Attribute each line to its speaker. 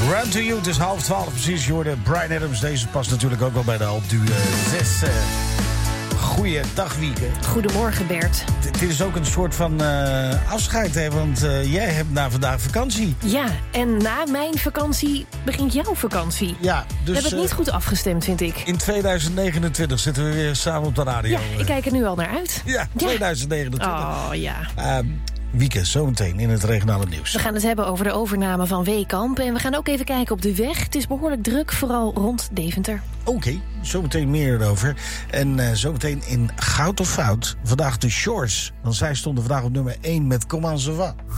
Speaker 1: Run to You, het is 11:30 precies. Je hoorde Bryan Adams, deze past natuurlijk ook wel bij de halfduur 6. Goeiedag, Wieke.
Speaker 2: Goedemorgen, Bert.
Speaker 1: Dit is ook een soort van afscheid, hè? Want jij hebt na vandaag vakantie.
Speaker 2: Ja, en na mijn vakantie begint jouw vakantie.
Speaker 1: Ja, dus,
Speaker 2: we hebben het niet goed afgestemd, vind ik.
Speaker 1: In 2029 zitten we weer samen op de radio.
Speaker 2: Ja, ik kijk er nu al naar uit.
Speaker 1: Ja, 2029.
Speaker 2: Oh, ja.
Speaker 1: Wieke, zometeen in het regionale nieuws.
Speaker 2: We gaan het hebben over de overname van Weekamp. En we gaan ook even kijken op de weg. Het is behoorlijk druk, vooral rond Deventer.
Speaker 1: Oké, zometeen meer erover. En zometeen in Goud of Fout. Vandaag de Shores. Want zij stonden vandaag op nummer 1 met Comment ça va.